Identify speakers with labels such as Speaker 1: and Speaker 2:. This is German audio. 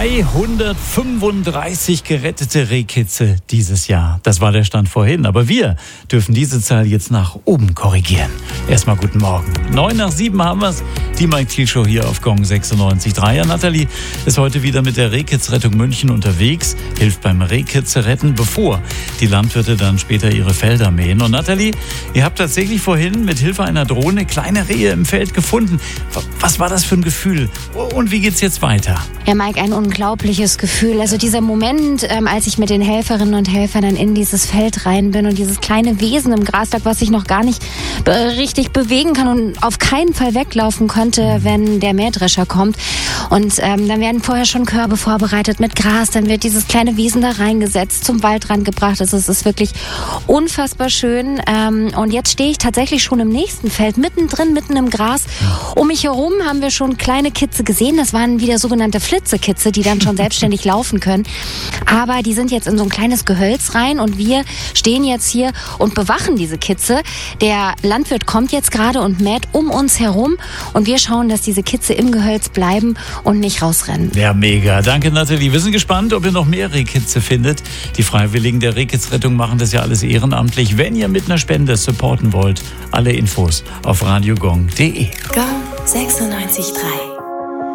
Speaker 1: 235 gerettete Rehkitze dieses Jahr. Das war der Stand vorhin. Aber wir dürfen diese Zahl jetzt nach oben korrigieren. Erstmal guten Morgen. 7:09 haben wir's. Die Mike Thiel Show hier auf Gong 96.3. Ja, Nathalie ist heute wieder mit der Rehkitzrettung München unterwegs, hilft beim Rehkitze retten, bevor die Landwirte dann später ihre Felder mähen. Und Nathalie, ihr habt tatsächlich vorhin mit Hilfe einer Drohne kleine Rehe im Feld gefunden. Was war das für ein Gefühl? Und wie geht's jetzt weiter?
Speaker 2: Ja, Mike, ein unglaubliches Gefühl. Also dieser Moment, als ich mit den Helferinnen und Helfern dann in dieses Feld rein bin und dieses kleine Wesen im Gras lag, was sich noch gar nicht richtig bewegen kann und auf keinen Fall weglaufen könnte, wenn der Mähdrescher kommt. Und dann werden vorher schon Körbe vorbereitet mit Gras, dann wird dieses kleine Wesen da reingesetzt, zum Waldrand gebracht. Also es ist wirklich unfassbar schön. Und jetzt stehe ich tatsächlich schon im nächsten Feld, mittendrin, mitten im Gras. Um mich herum haben wir schon kleine Kitze gesehen. Das waren wieder sogenannte Flitzekitze, die dann schon selbstständig laufen können. Aber die sind jetzt in so ein kleines Gehölz rein und wir stehen jetzt hier und bewachen diese Kitze. Der Landwirt kommt jetzt gerade und mäht um uns herum und wir schauen, dass diese Kitze im Gehölz bleiben und nicht rausrennen.
Speaker 1: Ja, mega. Danke, Nathalie. Wir sind gespannt, ob ihr noch mehr Rehkitze findet. Die Freiwilligen der Rehkitzrettung machen das ja alles ehrenamtlich. Wenn ihr mit einer Spende supporten wollt, alle Infos auf radiogong.de.
Speaker 3: Gong 96.3